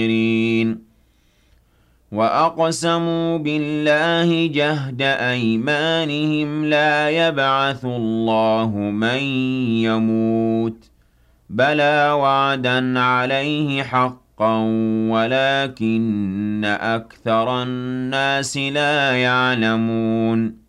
وَأَقْسَمُوا بِاللَّهِ جَهْدَ أَيْمَانِهِمْ لَا يَبْعَثُ اللَّهُ مَن يَمُوتُ ۚ بَلَىٰ وَعْدًا عَلَيْهِ حَقًّا وَلَٰكِنَّ أَكْثَرَ النَّاسِ لَا يَعْلَمُونَ